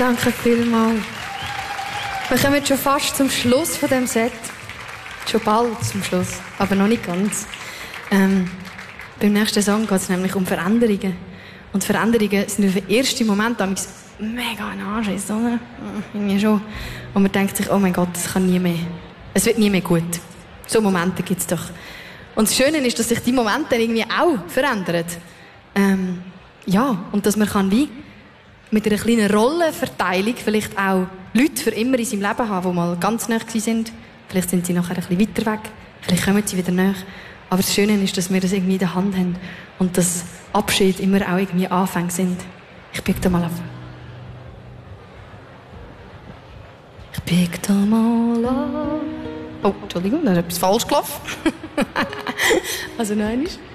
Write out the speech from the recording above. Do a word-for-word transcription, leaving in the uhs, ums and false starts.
danke vielmals. Wir kommen schon fast zum Schluss von dem Set. Schon bald zum Schluss, aber noch nicht ganz. Ähm, beim nächsten Song geht es nämlich um Veränderungen. Und Veränderungen sind auf den ersten Moment mega ein Anschiss, oder? Irgendwie schon. Und man denkt sich, oh mein Gott, das kann nie mehr. Es wird nie mehr gut. So Momente gibt es doch. Und das Schöne ist, dass sich die Momente dann irgendwie auch verändern. Ähm, ja, und dass man kann wie mit einer kleinen Rollenverteilung vielleicht auch Leute für immer in seinem Leben haben, die mal ganz nah waren. Vielleicht sind sie nachher ein bisschen weiter weg. Vielleicht kommen sie wieder näher. Aber das Schöne ist, dass wir das irgendwie in der Hand haben. Und dass Abschied immer auch irgendwie Anfänge sind. Ich bieg da mal ab. Ich bieg da mal ab. Oh, Entschuldigung, da ist etwas falsch gelaufen. Also nein, ist.